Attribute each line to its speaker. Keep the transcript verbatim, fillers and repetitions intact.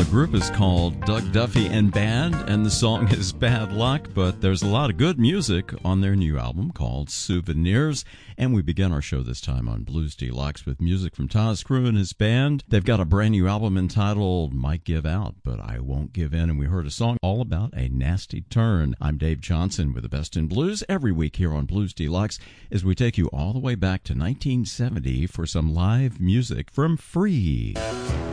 Speaker 1: the group is called Doug Duffy and Band, and the song is Bad Luck, but there's a lot of good music on their new album called Souvenirs, and we begin our show this time on Blues Deluxe with music from Taz Crew and his band. They've got a brand new album entitled Might Give Out, But I Won't Give In, and we heard a song all about a nasty turn. I'm Dave Johnson with the Best in Blues every week here on Blues Deluxe as we take you all the way back to nineteen seventy for some live music from Free.